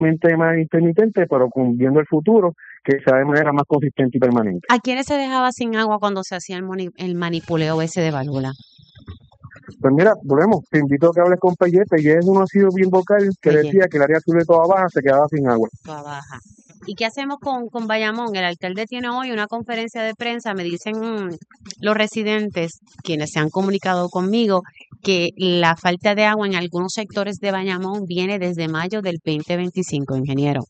más intermitente, pero viendo el futuro, que sea de manera más consistente y permanente. ¿A quiénes se dejaba sin agua cuando se hacía el manipuleo ese de válvula? Pues mira, volvemos, te invito a que hables con Pellé. Pellé es uno ha sido bien vocal que decía que el área azul de Toda Baja se quedaba sin agua. Toda Baja. ¿Y qué hacemos con Bayamón? El alcalde tiene hoy una conferencia de prensa, me dicen los residentes, quienes se han comunicado conmigo, que la falta de agua en algunos sectores de Bayamón viene desde mayo del 2025, ingeniero.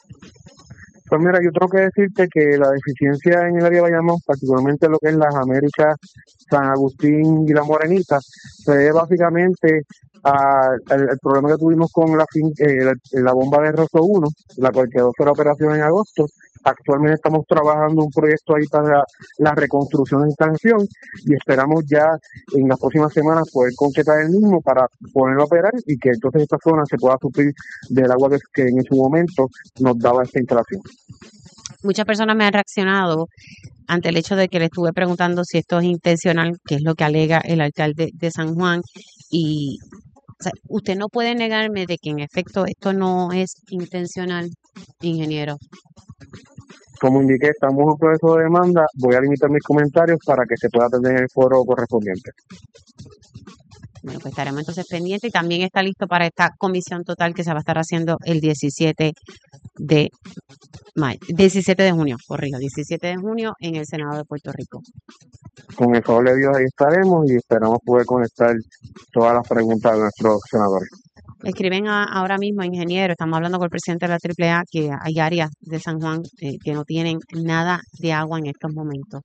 Pues mira, yo tengo que decirte que la deficiencia en el área de Bayamón, particularmente lo que es las Américas, San Agustín y La Morenita, se debe básicamente al problema que tuvimos con la bomba de Rosso 1, la cual quedó fuera de operación en agosto. Actualmente estamos trabajando un proyecto ahí para la reconstrucción de instalación y esperamos ya en las próximas semanas poder concretar el mismo para ponerlo a operar y que entonces esta zona se pueda suplir del agua que en su momento nos daba esta instalación. Muchas personas me han reaccionado ante el hecho de que le estuve preguntando si esto es intencional, que es lo que alega el alcalde de San Juan, y o sea, usted no puede negarme de que en efecto esto no es intencional, ingeniero. Como indiqué, estamos en proceso de demanda. Voy a limitar mis comentarios para que se pueda atender el foro correspondiente. Bueno, pues estaremos entonces pendientes y también está listo para esta comisión total que se va a estar haciendo el 17 de junio, 17 de junio en el Senado de Puerto Rico. Con el favor de Dios ahí estaremos y esperamos poder conectar todas las preguntas de nuestros senadores. Escriben ahora mismo, ingeniero, estamos hablando con el presidente de la AAA, que hay áreas de San Juan que no tienen nada de agua en estos momentos.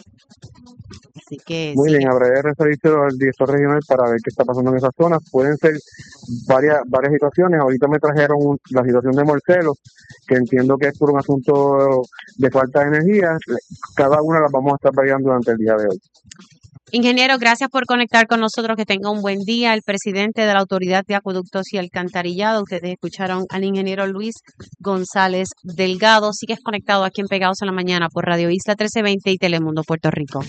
Así que muy bien, habrá de referirse al director regional para ver qué está pasando en esas zonas. Pueden ser varias situaciones. Ahorita me trajeron la situación de Morcelo, que entiendo que es por un asunto de falta de energía. Cada una las vamos a estar variando durante el día de hoy. Ingeniero, gracias por conectar con nosotros, que tenga un buen día. El presidente de la Autoridad de Acueductos y Alcantarillado, ustedes escucharon al ingeniero Luis González Delgado. Sigues conectado aquí en Pegados en la Mañana por Radio Isla 1320 y Telemundo Puerto Rico.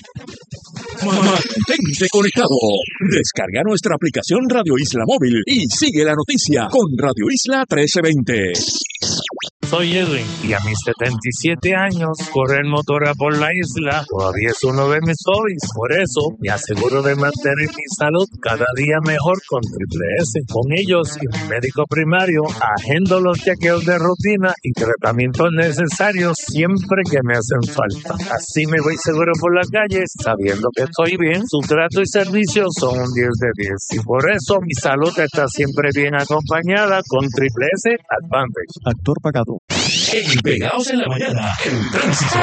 Mantente conectado. Descarga nuestra aplicación Radio Isla Móvil y sigue la noticia con Radio Isla 1320. Soy Edwin y a mis 77 años correr motora por la isla todavía es uno de mis hobbies. Por eso me aseguro de mantener mi salud cada día mejor con Triple S. Con ellos y mi médico primario agendo los chequeos de rutina y tratamientos necesarios siempre que me hacen falta. Así me voy seguro por la calle sabiendo que estoy bien. Su trato y servicio son un 10 de 10 y por eso mi salud está siempre bien acompañada con Triple S Advantage. Actor pagado. En Pegados en la Mañana, el tránsito.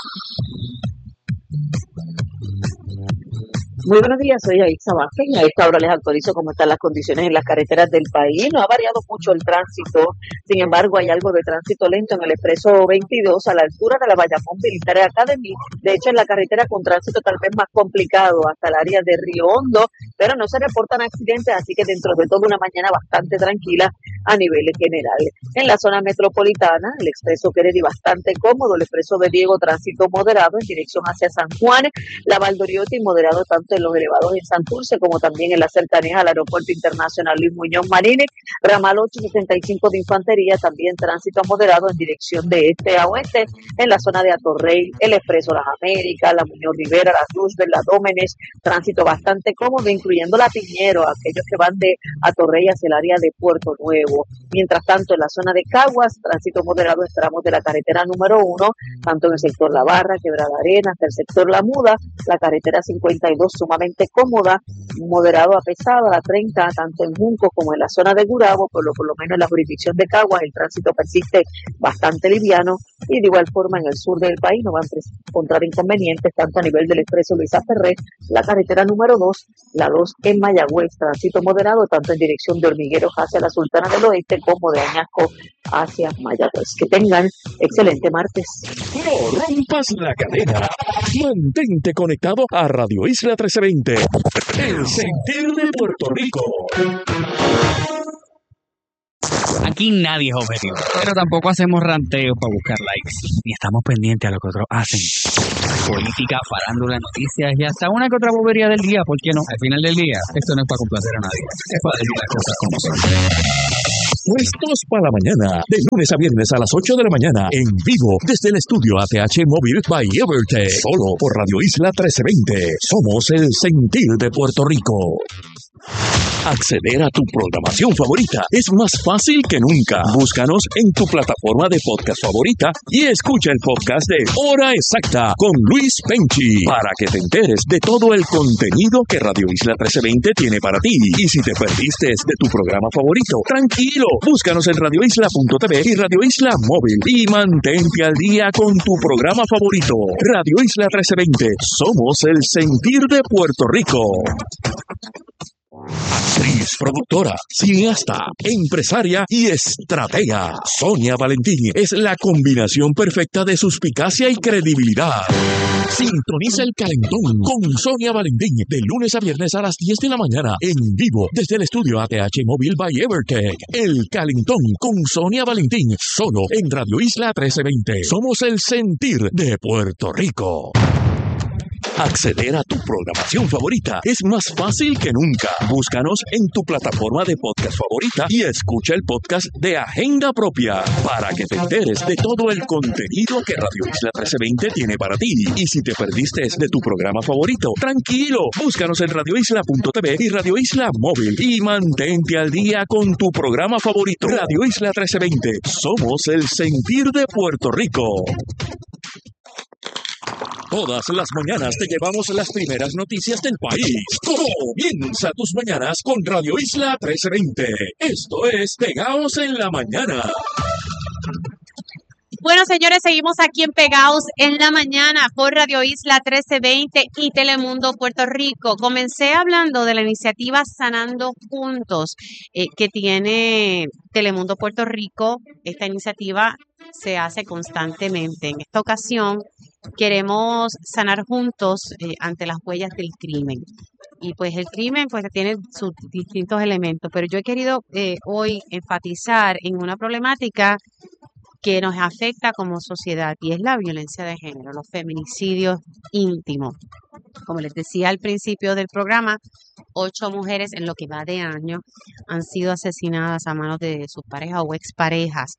Muy buenos días, soy Aixa Vázquez y a esta hora les actualizo cómo están las condiciones en las carreteras del país. No ha variado mucho el tránsito, sin embargo hay algo de tránsito lento en el expreso 22 a la altura de la Bayamón Military Academy. De hecho, en la carretera con tránsito tal vez más complicado hasta el área de Río Hondo, pero no se reportan accidentes, así que dentro de todo una mañana bastante tranquila a nivel general. En la zona metropolitana, el expreso Kennedy bastante cómodo, el expreso de Diego tránsito moderado en dirección hacia San Juan, la Valdoriotti moderado tanto en los elevados en Santurce como también en las cercanías al Aeropuerto Internacional Luis Muñoz Marín, ramal 875 de Infantería, también tránsito moderado en dirección de este a oeste, en la zona de Atorrey, el expreso Las Américas, la Muñoz Rivera, las Roosevelt, las Dómenes, tránsito bastante cómodo, incluyendo la Piñero, aquellos que van de Atorrey hacia el área de Puerto Nuevo. Mientras tanto, en la zona de Caguas, tránsito moderado en tramos de la carretera número 1, tanto en el sector La Barra, Quebrada Arena, hasta el sector La Muda, la carretera 52 sumamente cómoda, moderado a pesado, a la 30, tanto en Junco como en la zona de Gurabo, por lo menos en la jurisdicción de Caguas, el tránsito persiste bastante liviano, y de igual forma en el sur del país no van a encontrar inconvenientes, tanto a nivel del expreso Luisa Ferré, la carretera número 2, la 2 en Mayagüez, tránsito moderado, tanto en dirección de Hormigueros hacia la Sultana del Oeste, como de Añasco hacia Mayagüez. Que tengan excelente martes. No rompas la cadena. Mantente conectado a Radio Isla 1320. El sentir de Puerto Rico. Aquí nadie es objetivo, pero tampoco hacemos ranteos para buscar likes, ni estamos pendientes a lo que otros hacen. Política, farándula, noticias y hasta una que otra bobería del día, ¿por qué no? Al final del día, esto no es para complacer a nadie, es para decir las cosas como son. Puestos para la mañana, de lunes a viernes a las 8 de la mañana, en vivo, desde el estudio ATH Móvil by Evertech, solo por Radio Isla 1320. Somos el sentir de Puerto Rico. Acceder a tu programación favorita es más fácil que nunca. Búscanos en tu plataforma de podcast favorita y escucha el podcast de Hora Exacta con Luis Penchi para que te enteres de todo el contenido que Radio Isla 1320 tiene para ti. Y si te perdiste de tu programa favorito, tranquilo, búscanos en radioisla.tv y Radio Isla Móvil y mantente al día con tu programa favorito. Radio Isla 1320, somos el sentir de Puerto Rico. Actriz, productora, cineasta, empresaria y estratega. Sonia Valentín es la combinación perfecta de suspicacia y credibilidad. Sintoniza el Calentón con Sonia Valentín de lunes a viernes a las 10 de la mañana en vivo desde el estudio ATH Móvil by Evertech. El Calentón con Sonia Valentín solo en Radio Isla 1320. Somos el sentir de Puerto Rico. Acceder a tu programación favorita es más fácil que nunca. Búscanos en tu plataforma de podcast favorita y escucha el podcast de Agenda Propia para que te enteres de todo el contenido que Radio Isla 1320 tiene para ti. Y si te perdiste de tu programa favorito, tranquilo, búscanos en radioisla.tv y Radio Isla Móvil y mantente al día con tu programa favorito. Radio Isla 1320, somos el sentir de Puerto Rico. Todas las mañanas te llevamos las primeras noticias del país. Comienza tus mañanas con Radio Isla 1320. Esto es Pegaos en la Mañana. Bueno, señores, seguimos aquí en Pegaos en la Mañana por Radio Isla 1320 y Telemundo Puerto Rico. Comencé hablando de la iniciativa Sanando Juntos que tiene Telemundo Puerto Rico. Esta iniciativa se hace constantemente. En esta ocasión queremos sanar juntos ante las huellas del crimen. Y pues el crimen pues tiene sus distintos elementos, pero yo he querido hoy enfatizar en una problemática que nos afecta como sociedad y es la violencia de género, los feminicidios íntimos. Como les decía al principio del programa, 8 mujeres en lo que va de año han sido asesinadas a manos de sus parejas o exparejas.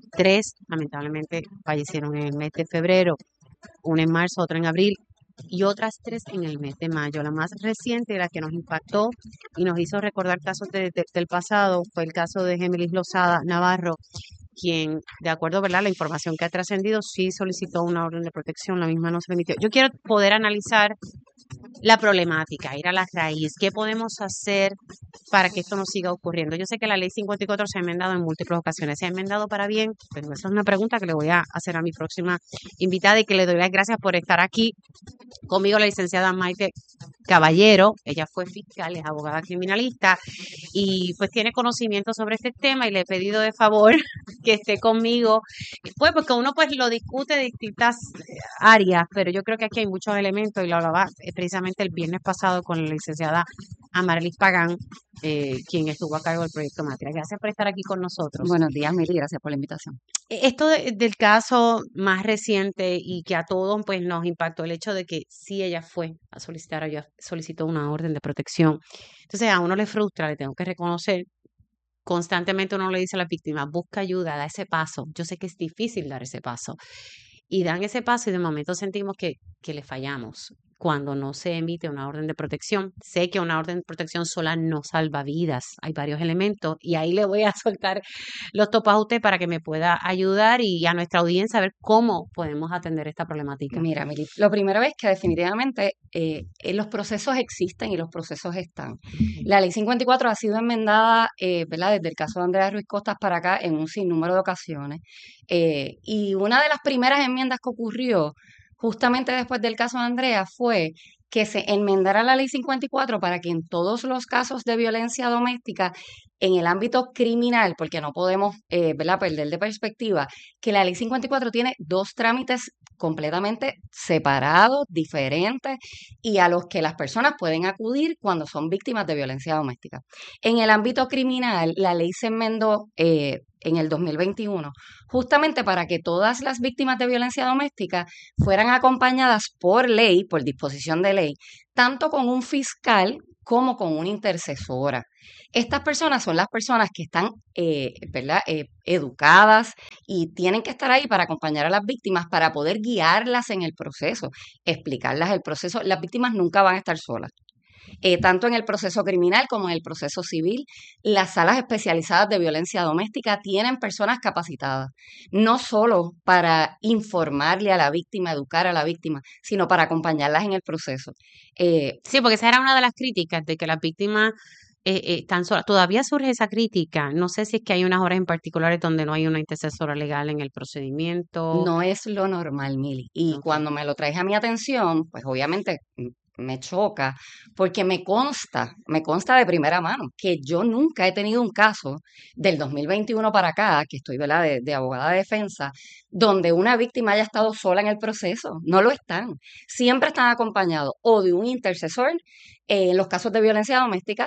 3 lamentablemente fallecieron en el mes de febrero, una en marzo, otra en abril y otras 3 en el mes de mayo. La más reciente, la que nos impactó y nos hizo recordar casos del pasado, fue el caso de Gemelis Lozada Navarro, quien, de acuerdo, ¿verdad?, la información que ha trascendido, sí solicitó una orden de protección, la misma no se emitió. Yo quiero poder analizar la problemática, ir a la raíz, qué podemos hacer para que esto no siga ocurriendo. Yo sé que la ley 54 se ha enmendado en múltiples ocasiones, se ha enmendado para bien, pero esa es una pregunta que le voy a hacer a mi próxima invitada y que le doy las gracias por estar aquí conmigo, la licenciada Maite Caballero. Ella fue fiscal, es abogada criminalista y pues tiene conocimiento sobre este tema y le he pedido de favor que esté conmigo, pues porque uno pues lo discute de distintas áreas, pero yo creo que aquí hay muchos elementos y lo hablaba precisamente el viernes pasado con la licenciada Amarilis Pagán, quien estuvo a cargo del proyecto Matria. Gracias por estar aquí con nosotros. Buenos días, Mili, gracias por la invitación. Esto del caso más reciente y que a todos pues nos impactó el hecho de que sí ella fue a solicitar, ella solicitó una orden de protección. Entonces a uno le frustra, le tengo que reconocer, constantemente uno le dice a la víctima, busca ayuda, da ese paso. Yo sé que es difícil dar ese paso. Y dan ese paso y de momento sentimos que le fallamos cuando no se emite una orden de protección. Sé que una orden de protección sola no salva vidas, hay varios elementos y ahí le voy a soltar los topos a usted para que me pueda ayudar y a nuestra audiencia a ver cómo podemos atender esta problemática. Mira, Mili, lo primero es que definitivamente los procesos existen y los procesos están. La ley 54 ha sido enmendada, ¿verdad?, desde el caso de Andrea Ruiz Costas para acá en un sinnúmero de ocasiones. Y una de las primeras enmiendas que ocurrió justamente después del caso de Andrea fue que se enmendara la ley 54 para que en todos los casos de violencia doméstica en el ámbito criminal, porque no podemos ¿verdad?, perder de perspectiva, que la ley 54 tiene 2 trámites completamente separados, diferentes, y a los que las personas pueden acudir cuando son víctimas de violencia doméstica. En el ámbito criminal, la ley se enmendó en el 2021, justamente para que todas las víctimas de violencia doméstica fueran acompañadas por ley, por disposición de ley, tanto con un fiscal como con una intercesora. Estas personas son las personas que están, ¿verdad? Educadas y tienen que estar ahí para acompañar a las víctimas, para poder guiarlas en el proceso, explicarlas el proceso. Las víctimas nunca van a estar solas. Tanto en el proceso criminal como en el proceso civil, las salas especializadas de violencia doméstica tienen personas capacitadas, no solo para informarle a la víctima, educar a la víctima, sino para acompañarlas en el proceso. Sí, porque esa era una de las críticas de que las víctimas están solas. Todavía surge esa crítica. No sé si es que hay unas horas en particulares donde no hay una intercesora legal en el procedimiento. No es lo normal, Mili. Y Ok. cuando me lo traes a mi atención, pues obviamente me choca, porque me consta de primera mano que yo nunca he tenido un caso del 2021 para acá, que estoy, ¿verdad?, de abogada de defensa, donde una víctima haya estado sola en el proceso. No lo están. Siempre están acompañados o de un intercesor en los casos de violencia doméstica,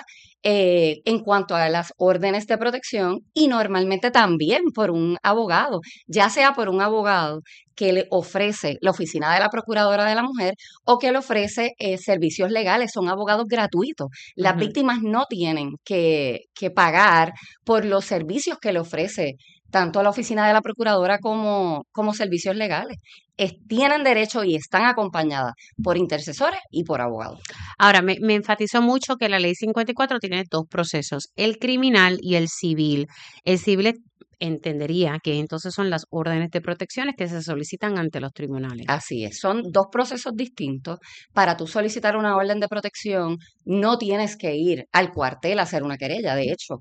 en cuanto a las órdenes de protección, y normalmente también por un abogado, ya sea por un abogado que le ofrece la oficina de la Procuradora de la Mujer o que le ofrece servicios legales, son abogados gratuitos. Las Ujú. víctimas no tienen que pagar por los servicios que le ofrece tanto la oficina de la Procuradora como servicios legales. Tienen derecho y están acompañadas por intercesores y por abogados. Ahora, me enfatizó mucho que la ley 54 tiene dos procesos, el criminal y el civil. El civil entendería que entonces son las órdenes de protecciones que se solicitan ante los tribunales. Así es, son dos procesos distintos. Para tú solicitar una orden de protección, no tienes que ir al cuartel a hacer una querella. De hecho,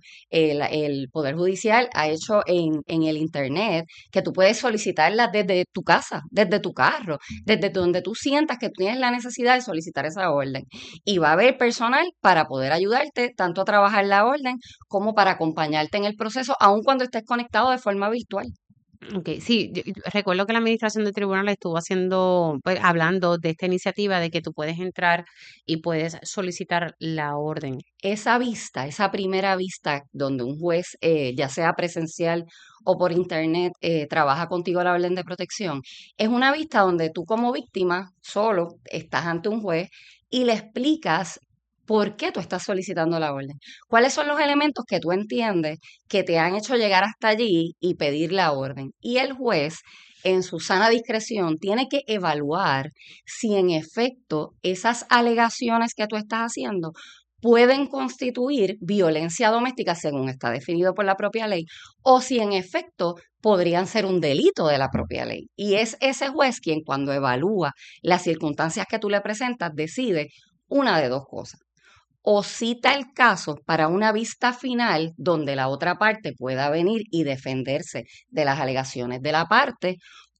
el Poder Judicial ha hecho en el Internet que tú puedes solicitarla desde tu casa, desde tu carro, desde donde tú sientas que tienes la necesidad de solicitar esa orden. Y va a haber personal para poder ayudarte tanto a trabajar la orden como para acompañarte en el proceso, aun cuando estés conectado de forma virtual. Ok, sí, yo recuerdo que la administración de tribunales estuvo haciendo, pues, hablando de esta iniciativa de que tú puedes entrar y puedes solicitar la orden. Esa vista, esa primera vista donde un juez, ya sea presencial o por internet, trabaja contigo la orden de protección, es una vista donde tú como víctima solo estás ante un juez y le explicas por qué tú estás solicitando la orden, cuáles son los elementos que tú entiendes que te han hecho llegar hasta allí y pedir la orden. Y el juez, en su sana discreción, tiene que evaluar si en efecto esas alegaciones que tú estás haciendo pueden constituir violencia doméstica según está definido por la propia ley, o si en efecto podrían ser un delito de la propia ley. Y es ese juez quien, cuando evalúa las circunstancias que tú le presentas, decide una de dos cosas: o cita el caso para una vista final donde la otra parte pueda venir y defenderse de las alegaciones de la parte,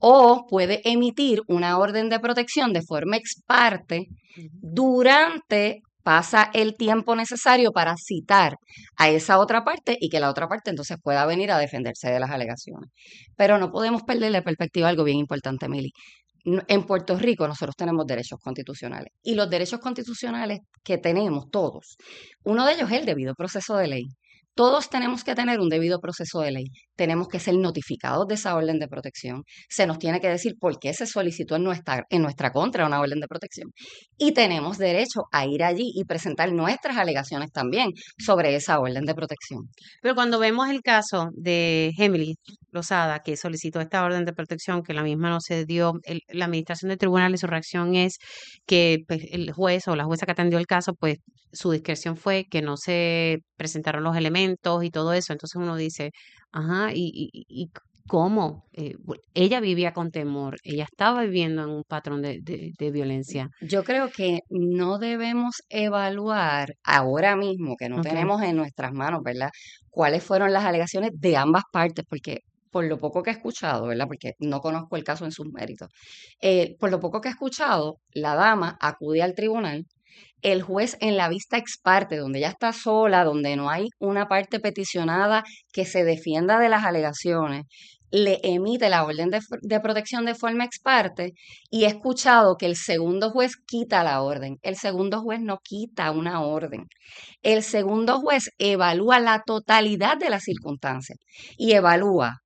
o puede emitir una orden de protección de forma ex parte durante pasa el tiempo necesario para citar a esa otra parte y que la otra parte entonces pueda venir a defenderse de las alegaciones. Pero no podemos perder de perspectiva algo bien importante, Mili. En Puerto Rico nosotros tenemos derechos constitucionales, y los derechos constitucionales que tenemos todos, uno de ellos es el debido proceso de ley. Todos tenemos que tener un debido proceso de ley. Tenemos que ser notificados de esa orden de protección. Se nos tiene que decir por qué se solicitó en nuestra contra una orden de protección. Y tenemos derecho a ir allí y presentar nuestras alegaciones también sobre esa orden de protección. Pero cuando vemos el caso de Emily Lozada, que solicitó esta orden de protección, que la misma no se dio, la administración del tribunal y su reacción es que, pues, el juez o la jueza que atendió el caso, pues su discreción fue que no se presentaron los elementos y todo eso. Entonces uno dice, ajá, ¿y cómo? Ella vivía con temor, ella estaba viviendo en un patrón de violencia. Yo creo que no debemos evaluar ahora mismo, que no Ok. tenemos en nuestras manos, ¿verdad?, cuáles fueron las alegaciones de ambas partes, porque por lo poco que he escuchado, ¿verdad?, porque no conozco el caso en sus méritos, por lo poco que he escuchado, la dama acude al tribunal, el juez en la vista ex parte, donde ella está sola, donde no hay una parte peticionada que se defienda de las alegaciones, le emite la orden de protección de forma ex parte, y he escuchado que el segundo juez quita la orden. El segundo juez no quita una orden. El segundo juez evalúa la totalidad de las circunstancias y evalúa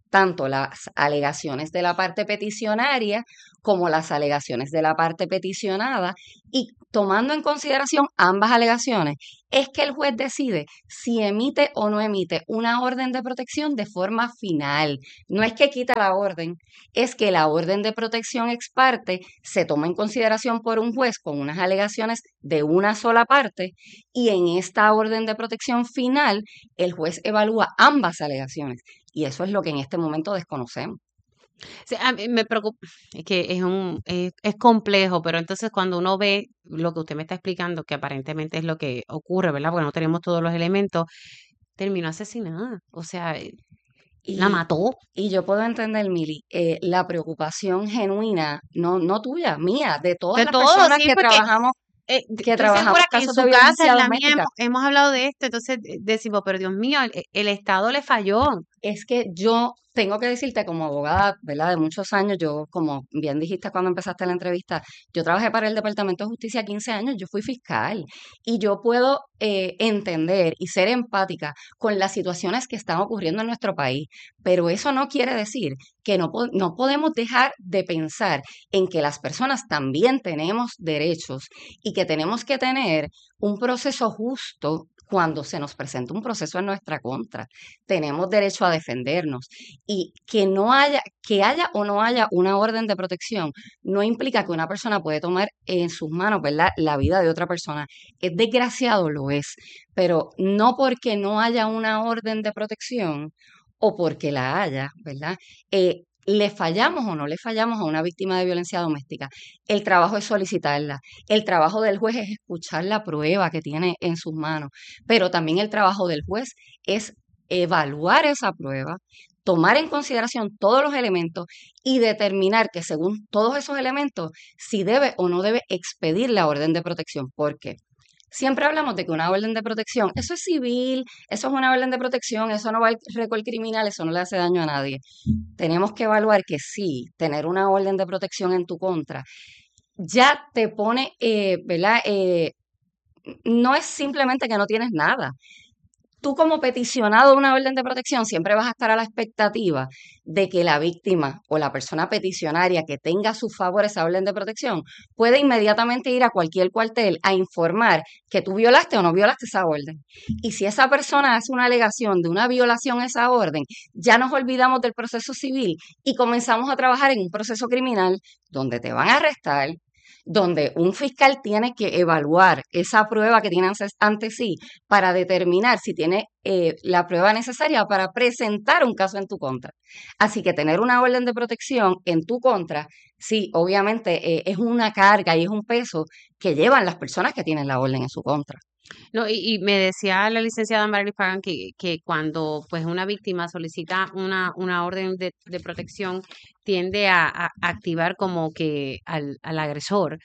tanto las alegaciones de la parte peticionaria como las alegaciones de la parte peticionada, y tomando en consideración ambas alegaciones, es que el juez decide si emite o no emite una orden de protección de forma final. No es que quita la orden, es que la orden de protección ex parte se toma en consideración por un juez con unas alegaciones de una sola parte, y en esta orden de protección final el juez evalúa ambas alegaciones. Y eso es lo que en este momento desconocemos. Sí, a mí me preocupa, es que es complejo, pero entonces cuando uno ve lo que usted me está explicando, que aparentemente es lo que ocurre, ¿verdad? Porque no tenemos todos los elementos, terminó asesinada, o sea, la Y, mató. y yo puedo entender, Mili, la preocupación genuina, no tuya, mía, de todas De las todo, personas sí, que porque trabajamos estoy trabajamos segura que en casos de su casa, violencia en la mía, doméstica. hemos hablado de esto, entonces decimos, pero Dios mío, el Estado le falló. Es que yo tengo que decirte como abogada, ¿verdad? De muchos años, yo, como bien dijiste cuando empezaste la entrevista, yo trabajé para el Departamento de Justicia 15 años, yo fui fiscal y yo puedo entender y ser empática con las situaciones que están ocurriendo en nuestro país, pero eso no quiere decir que no podemos dejar de pensar en que las personas también tenemos derechos y que tenemos que tener un proceso justo cuando se nos presenta un proceso en nuestra contra. Tenemos derecho a defendernos, y que haya o no haya una orden de protección no implica que una persona puede tomar en sus manos, ¿verdad?, la vida de otra persona. Es desgraciado, lo es, pero no porque no haya una orden de protección o porque la haya, ¿verdad? Le fallamos o no le fallamos a una víctima de violencia doméstica. El trabajo es solicitarla, el trabajo del juez es escuchar la prueba que tiene en sus manos, pero también el trabajo del juez es evaluar esa prueba, tomar en consideración todos los elementos y determinar que según todos esos elementos, si debe o no debe expedir la orden de protección. ¿Por qué? Siempre hablamos de que una orden de protección, eso es civil, eso es una orden de protección, eso no va al récord criminal, eso no le hace daño a nadie. Tenemos que evaluar que sí, tener una orden de protección en tu contra ya te pone, ¿verdad? No es simplemente que no tienes nada. Tú, como peticionado de una orden de protección, siempre vas a estar a la expectativa de que la víctima o la persona peticionaria que tenga a su favor esa orden de protección puede inmediatamente ir a cualquier cuartel a informar que tú violaste o no violaste esa orden. Y si esa persona hace una alegación de una violación a esa orden, ya nos olvidamos del proceso civil y comenzamos a trabajar en un proceso criminal donde te van a arrestar, donde un fiscal tiene que evaluar esa prueba que tiene ante sí para determinar si tiene la prueba necesaria para presentar un caso en tu contra. Así que tener una orden de protección en tu contra, sí, obviamente es una carga y es un peso que llevan las personas que tienen la orden en su contra. No, y me decía la licenciada Marily Pagan que cuando pues una víctima solicita una orden de protección, tiende a activar como que al agresor,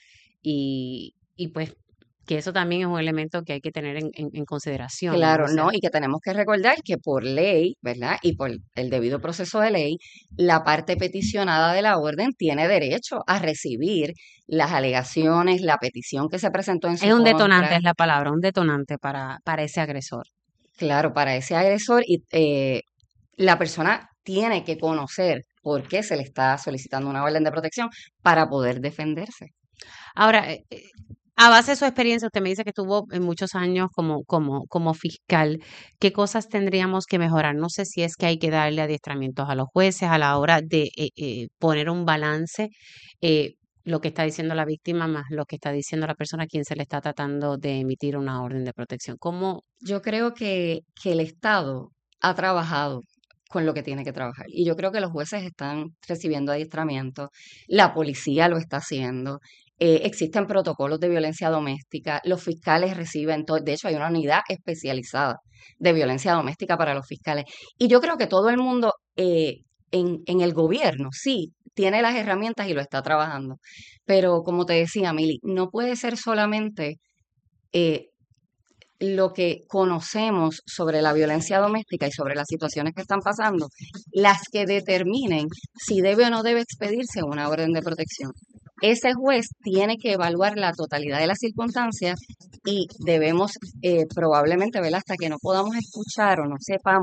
y pues que eso también es un elemento que hay que tener en consideración, ¿no? Claro, O sea, ¿no? Y que tenemos que recordar que por ley, ¿verdad? Y por el debido proceso de ley, la parte peticionada de la orden tiene derecho a recibir las alegaciones, la petición que se presentó en su es un detonante, contra, es la palabra, un detonante para ese agresor. claro, para ese agresor, y la persona tiene que conocer por qué se le está solicitando una orden de protección para poder defenderse. Ahora, a base de su experiencia, usted me dice que estuvo en muchos años como fiscal. ¿Qué cosas tendríamos que mejorar? No sé si es que hay que darle adiestramientos a los jueces a la hora de poner un balance, lo que está diciendo la víctima más lo que está diciendo la persona a quien se le está tratando de emitir una orden de protección. ¿Cómo? Yo creo que el Estado ha trabajado con lo que tiene que trabajar. Y yo creo que los jueces están recibiendo adiestramiento, la policía lo está haciendo, existen protocolos de violencia doméstica, los fiscales reciben todo, de hecho hay una unidad especializada de violencia doméstica para los fiscales. Y yo creo que todo el mundo en el gobierno, sí, tiene las herramientas y lo está trabajando. Pero como te decía, Mili, no puede ser solamente eh, lo que conocemos sobre la violencia doméstica y sobre las situaciones que están pasando, las que determinen si debe o no debe expedirse una orden de protección. Ese juez tiene que evaluar la totalidad de las circunstancias y debemos probablemente, ¿verdad?, hasta que no podamos escuchar o no sepamos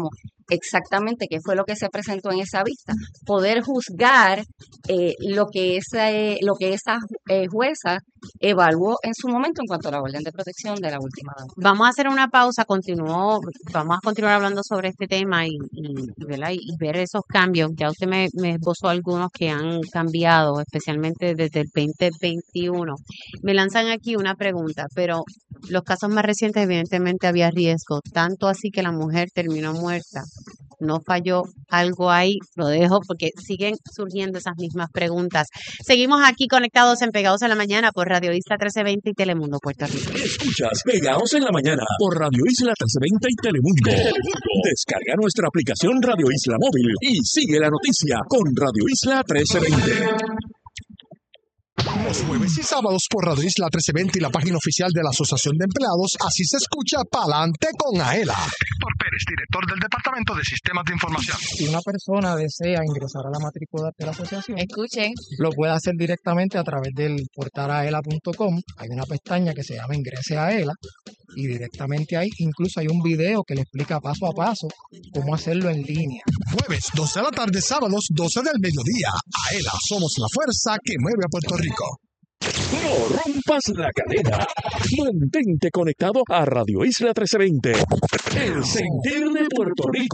exactamente qué fue lo que se presentó en esa vista, poder juzgar lo que esa jueza evaluó en su momento en cuanto a la orden de protección de la última dama. Vamos a hacer una pausa, vamos a continuar hablando sobre este tema ¿verdad? Y ver esos cambios. Ya usted me esbozó algunos que han cambiado, especialmente desde el 2021. Me lanzan aquí una pregunta, pero los casos más recientes evidentemente había riesgo, tanto así que la mujer terminó muerta. No falló algo ahí, lo dejo porque siguen surgiendo esas mismas preguntas. Seguimos aquí conectados en Pegados en la Mañana por Radio Isla 1320 y Telemundo Puerto Rico. Escuchas Pegados en la Mañana por Radio Isla 1320 y Telemundo. Descarga nuestra aplicación Radio Isla Móvil y sigue la noticia con Radio Isla 1320. Los jueves y sábados por Radio Isla 1320 y la página oficial de la Asociación de Empleados, así se escucha Pa'lante con Aela. Héctor Pérez, director del Departamento de Sistemas de Información. Si una persona desea ingresar a la matrícula de la asociación, escuchen, lo puede hacer directamente a través del portal aela.com. Hay una pestaña que se llama Ingrese a Aela y directamente ahí incluso hay un video que le explica paso a paso cómo hacerlo en línea. Jueves, 12 de la tarde, sábados, 12 del mediodía. Aela, somos la fuerza que mueve a Puerto Rico. No rompas la cadena. Mantente conectado a Radio Isla 1320. El sentir de Puerto Rico.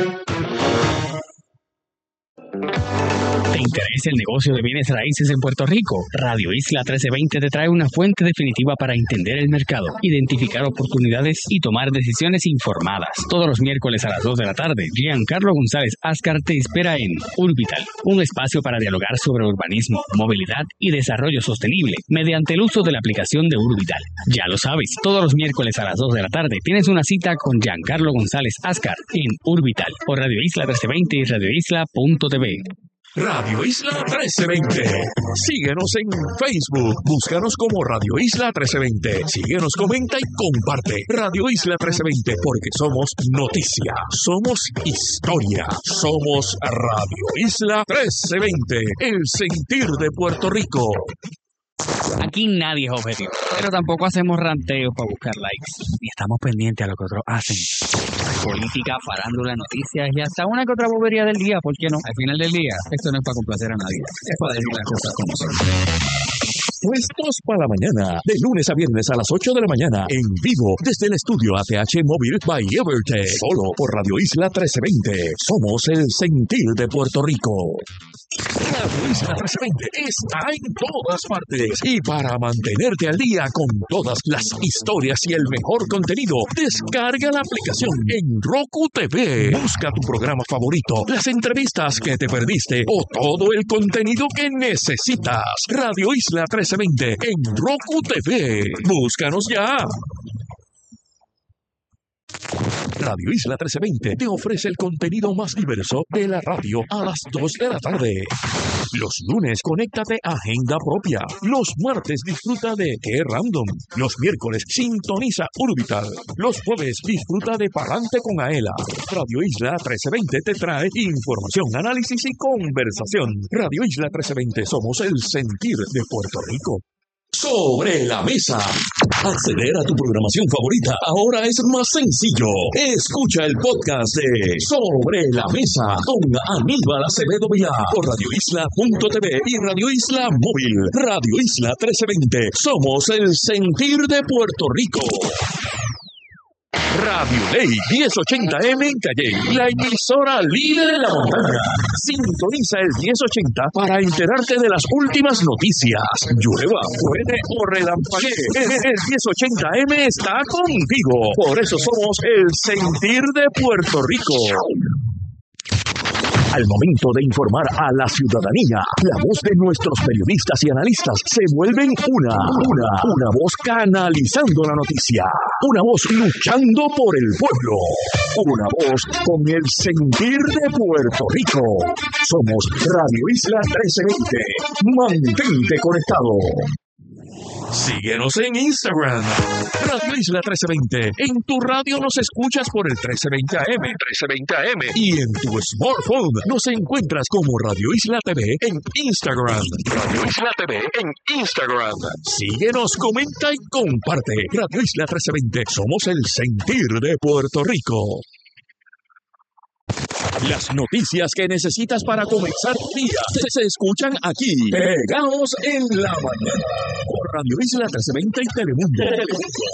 ¿Te interesa el negocio de bienes raíces en Puerto Rico? Radio Isla 1320 te trae una fuente definitiva para entender el mercado, identificar oportunidades y tomar decisiones informadas. Todos los miércoles a las 2 de la tarde, Giancarlo González Ascar te espera en Urbital, un espacio para dialogar sobre urbanismo, movilidad y desarrollo sostenible mediante el uso de la aplicación de Urbital. Ya lo sabes, todos los miércoles a las 2 de la tarde tienes una cita con Giancarlo González Ascar en Urbital por Radio Isla 1320 y radioisla.tv. Radio Isla 1320. Síguenos en Facebook. Búscanos como Radio Isla 1320. Síguenos, comenta y comparte. Radio Isla 1320, porque somos noticia, somos historia, somos Radio Isla 1320. El sentir de Puerto Rico. Aquí nadie es objetivo, pero tampoco hacemos ranteos para buscar likes, ni estamos pendientes a lo que otros hacen. Política, farándula, noticias y hasta una que otra bobería del día, ¿por qué no? Al final del día, esto no es para complacer a nadie, es para decir las cosas como son. Puestos para la mañana, de lunes a viernes a las 8 de la mañana, en vivo, desde el estudio ATH Móvil by Evertech, solo por Radio Isla 1320. Somos el sentir de Puerto Rico. Radio Isla 1320 está en todas partes. Y para mantenerte al día con todas las historias y el mejor contenido, descarga la aplicación en Roku TV. Busca tu programa favorito, las entrevistas que te perdiste o todo el contenido que necesitas. Radio Isla 1320 en Roku TV. Búscanos ya. Radio Isla 1320 te ofrece el contenido más diverso de la radio a las 2 de la tarde. Los lunes, conéctate a Agenda Propia. Los martes, disfruta de Qué Random. Los miércoles, sintoniza Urbital. Los jueves, disfruta de Pa'lante con Aela. Radio Isla 1320 te trae información, análisis y conversación. Radio Isla 1320, somos el sentir de Puerto Rico. Sobre la mesa. Acceder a tu programación favorita ahora es más sencillo. Escucha el podcast de Sobre la Mesa con Aníbal Acevedo Vilá por radioisla.tv y Radio Isla Móvil. Radio Isla 1320. Somos el sentir de Puerto Rico. Radio Ley 1080M en Calley, la emisora líder en la montaña. Sintoniza el 1080 para enterarte de las últimas noticias. Llueva, truene o relampaguee, el 1080M está contigo. Por eso somos el sentir de Puerto Rico. Al momento de informar a la ciudadanía, la voz de nuestros periodistas y analistas se vuelven una voz canalizando la noticia, una voz luchando por el pueblo, una voz con el sentir de Puerto Rico. Somos Radio Isla 1320. Mantente conectado. Síguenos en Instagram, Radio Isla 1320. En tu radio nos escuchas por el 1320 AM. Y en tu smartphone nos encuentras como Radio Isla TV en Instagram. Radio Isla TV en Instagram. Síguenos, comenta y comparte. Radio Isla 1320. Somos el sentir de Puerto Rico. Las noticias que necesitas para comenzar tu día se escuchan aquí, pegados en la mañana, por Radio Isla 1320 y Telemundo.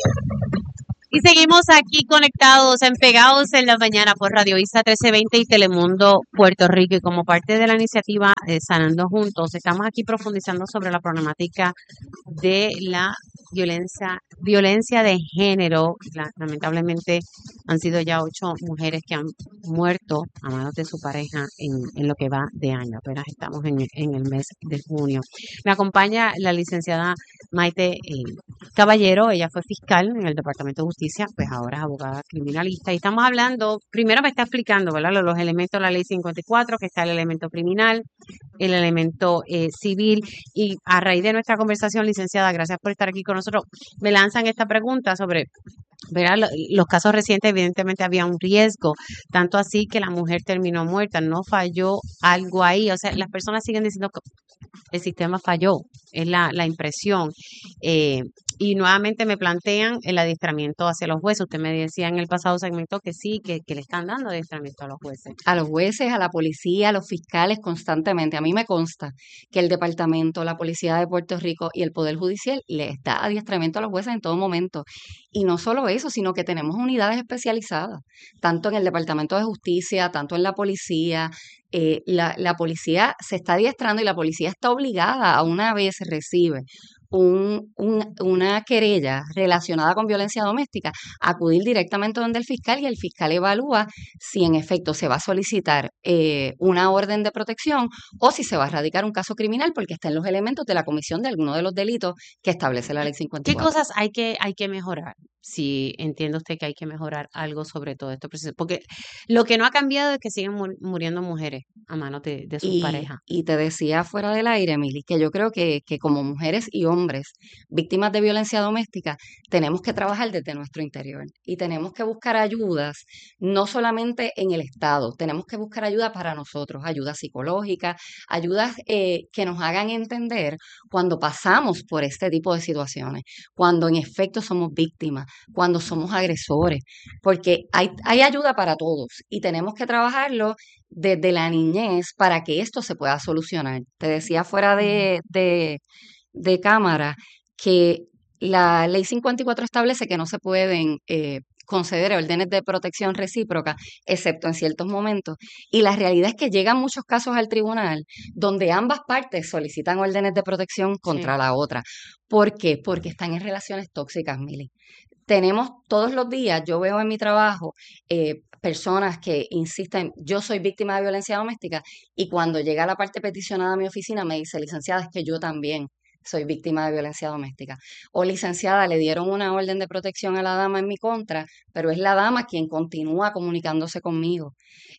Y seguimos aquí conectados en Pegados en la Mañana por Radio Isla 1320 y Telemundo Puerto Rico. Y como parte de la iniciativa Sanando Juntos, estamos aquí profundizando sobre la problemática de la violencia de género. Lamentablemente han sido ya 8 mujeres que han muerto a manos de su pareja en lo que va de año. Apenas estamos en el mes de junio. Me acompaña la licenciada Maite Caballero. Ella fue fiscal en el Departamento de Justicia, pues ahora es abogada criminalista. Y estamos hablando, primero me está explicando, ¿verdad?, los elementos de la Ley 54, que está el elemento criminal, el elemento civil. Y a raíz de nuestra conversación, licenciada, gracias por estar aquí con nosotros, me lanzan esta pregunta sobre, ¿verdad?, los casos recientes. Evidentemente había un riesgo, tanto así que la mujer terminó muerta, no falló algo ahí. O sea, las personas siguen diciendo que el sistema falló, es la impresión. Y nuevamente me plantean el adiestramiento hacia los jueces. Usted me decía en el pasado segmento que sí, que le están dando adiestramiento a los jueces. A los jueces, a la policía, a los fiscales constantemente. A mí me consta que el departamento, la policía de Puerto Rico y el Poder Judicial le da adiestramiento a los jueces en todo momento. Y no solo eso, sino que tenemos unidades especializadas, tanto en el Departamento de Justicia, tanto en la policía. La policía se está adiestrando y la policía está obligada, a una vez recibe una querella relacionada con violencia doméstica, acudir directamente donde el fiscal, y el fiscal evalúa si en efecto se va a solicitar una orden de protección o si se va a radicar un caso criminal, porque está en los elementos de la comisión de alguno de los delitos que establece la Ley 54. ¿Qué cosas hay que mejorar? Si entiende usted que hay que mejorar algo sobre todo esto, porque lo que no ha cambiado es que siguen muriendo mujeres a manos de sus parejas. Y te decía fuera del aire, Emily, que yo creo que como mujeres y hombres víctimas de violencia doméstica tenemos que trabajar desde nuestro interior y tenemos que buscar ayudas, no solamente en el Estado, tenemos que buscar ayuda para nosotros, ayuda psicológica, ayudas que nos hagan entender cuando pasamos por este tipo de situaciones, cuando en efecto somos víctimas, cuando somos agresores, porque hay ayuda para todos y tenemos que trabajarlo desde la niñez para que esto se pueda solucionar. Te decía fuera de cámara que la Ley 54 establece que no se pueden conceder órdenes de protección recíproca, excepto en ciertos momentos. Y la realidad es que llegan muchos casos al tribunal donde ambas partes solicitan órdenes de protección contra la otra. ¿Por qué? Porque están en relaciones tóxicas, Mili. Tenemos todos los días, yo veo en mi trabajo personas que insisten, yo soy víctima de violencia doméstica, y cuando llega la parte peticionada a mi oficina me dice, licenciada, es que yo también soy víctima de violencia doméstica. O licenciada, le dieron una orden de protección a la dama en mi contra, pero es la dama quien continúa comunicándose conmigo.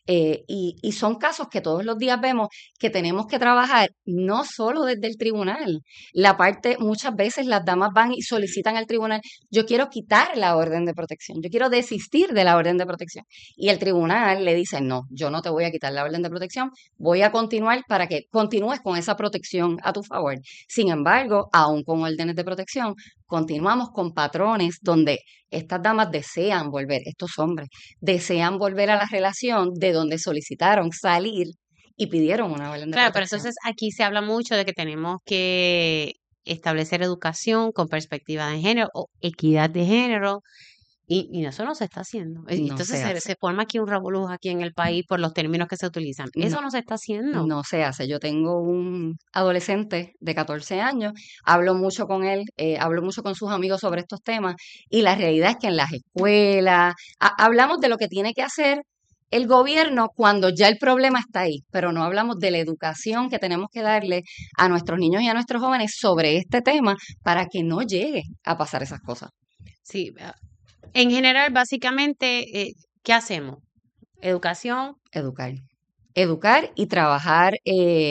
Y son casos que todos los días vemos que tenemos que trabajar no solo desde el tribunal. Muchas veces las damas van y solicitan al tribunal, yo quiero quitar la orden de protección, yo quiero desistir de la orden de protección. Y el tribunal le dice, no, yo no te voy a quitar la orden de protección, voy a continuar para que continúes con esa protección a tu favor. Sin embargo, aún con órdenes de protección, continuamos con patrones donde estas damas desean volver, estos hombres desean volver a la relación de donde solicitaron salir y pidieron una orden de Claro, pero protección. entonces aquí se habla mucho de que tenemos que establecer educación con perspectiva de género o equidad de género. Y eso no se está haciendo. Entonces se forma aquí un revolú aquí en el país por los términos que se utilizan. Eso no se está haciendo. No se hace. Yo tengo un adolescente de 14 años, hablo mucho con él, hablo mucho con sus amigos sobre estos temas, y la realidad es que en las escuelas hablamos de lo que tiene que hacer el gobierno cuando ya el problema está ahí, pero no hablamos de la educación que tenemos que darle a nuestros niños y a nuestros jóvenes sobre este tema para que no llegue a pasar esas cosas. Sí, en general, básicamente, ¿qué hacemos? Educación. Educar y trabajar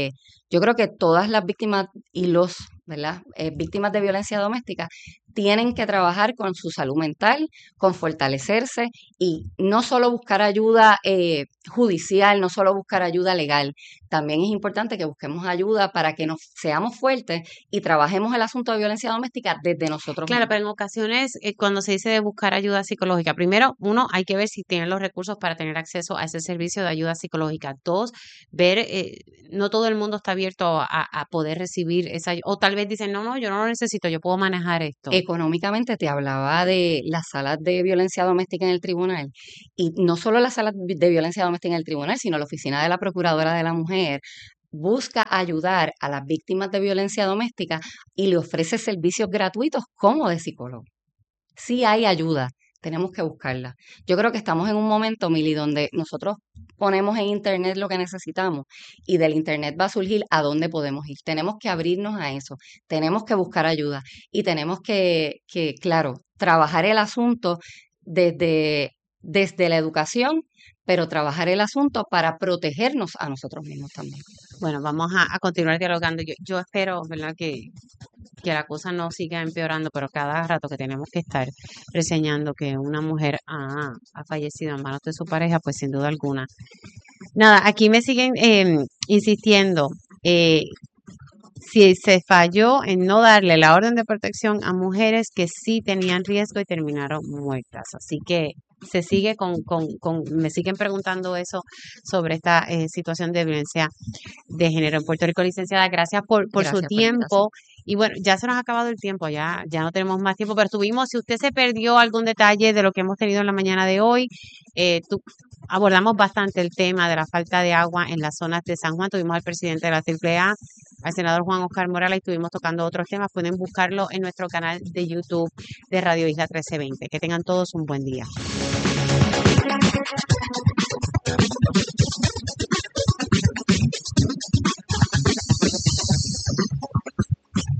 Yo creo que todas las víctimas y los, ¿verdad? Víctimas de violencia doméstica tienen que trabajar con su salud mental, con fortalecerse y no solo buscar ayuda judicial, no solo buscar ayuda legal. También es importante que busquemos ayuda para que nos seamos fuertes y trabajemos el asunto de violencia doméstica desde nosotros Claro, mismos. pero en ocasiones cuando se dice de buscar ayuda psicológica, primero, uno, hay que ver si tienen los recursos para tener acceso a ese servicio de ayuda psicológica. Dos, ver, no todo el mundo está abierto a poder recibir esa ayuda. O tal vez dicen, no, yo no lo necesito, yo puedo manejar esto. Económicamente te hablaba de las salas de violencia doméstica en el tribunal y no solo las salas de violencia doméstica en el tribunal, sino la oficina de la Procuradora de la Mujer busca ayudar a las víctimas de violencia doméstica y le ofrece servicios gratuitos como de psicólogo. Sí hay ayuda, tenemos que buscarla. Yo creo que estamos en un momento, Mili, donde nosotros ponemos en internet lo que necesitamos y del internet va a surgir a dónde podemos ir. Tenemos que abrirnos a eso, tenemos que buscar ayuda y tenemos que claro, trabajar el asunto desde la educación, pero trabajar el asunto para protegernos a nosotros mismos también. Bueno, vamos a continuar dialogando. Yo espero, ¿verdad?, que la cosa no siga empeorando, pero cada rato que tenemos que estar reseñando que una mujer ha fallecido en manos de su pareja, pues sin duda alguna. Nada, aquí me siguen insistiendo. Si se falló en no darle la orden de protección a mujeres que sí tenían riesgo y terminaron muertas. Así que se sigue me siguen preguntando eso sobre esta situación de violencia de género en Puerto Rico. Licenciada, gracias por Gracias su por la tiempo. Y bueno, ya se nos ha acabado el tiempo, ya no tenemos más tiempo, pero si usted se perdió algún detalle de lo que hemos tenido en la mañana de hoy, abordamos bastante el tema de la falta de agua en las zonas de San Juan. Tuvimos al presidente de la AAA, al senador Juan Oscar Morales, y estuvimos tocando otros temas. Pueden buscarlo en nuestro canal de YouTube de Radio Isla 1320. Que tengan todos un buen día.